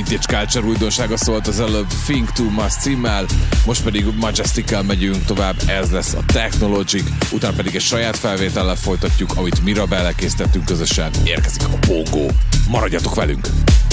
Vintage Culture újdonsága szólt az előbb Think Too Much címmel, most pedig Majestic-kel megyünk tovább, ez lesz a Technologic, utána pedig egy saját felvétellel folytatjuk, amit Mirabellel készítettünk közösen, érkezik a Pongo. Maradjatok velünk!